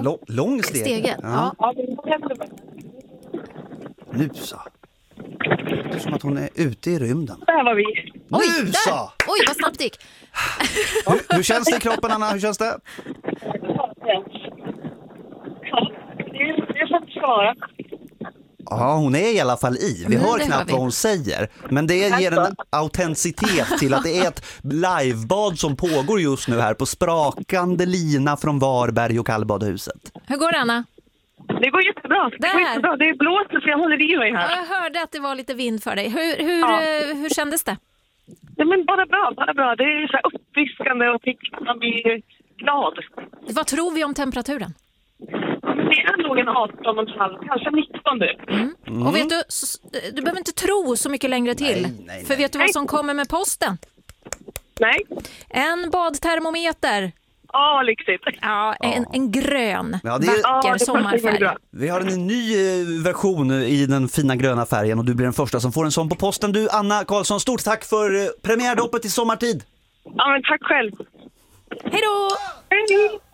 Lång stege. Stege. Ja. Nu så. Det är som att hon är ute i rymden. Där var vi. Nu så! Oj, vad snabbt det gick. Hur känns det i kroppen, Anna? Hur känns det? Det är som svara. Ja, hon är i alla fall i. Vi hör knappt vad hon säger. Men det ger en autenticitet till att det är ett livebad som pågår just nu här på sprakande lina från Varberg och Kallbadhuset. Hur går det, Anna? Det går jättebra. Det blåser så jag håller i mig här. Jag hörde att det var lite vind för dig. Hur kändes det? Ja, men bara bra. Det är så här uppfriskande och man blir glad. Vad tror vi om temperaturen? Det är nog en 18,5, kanske 19 nu. Och vet du behöver inte tro så mycket längre till. Nej. För vet du vad som kommer med posten? Nej. En badtermometer. Ja, lyxigt. Ja, en grön, Ja, det är- vacker sommarfärg. Vi har en ny version i den fina gröna färgen och du blir den första som får en sån på posten. Du, Anna Karlsson, stort tack för premiärdoppet i sommartid. Ja, men tack själv. Hej då! Hej!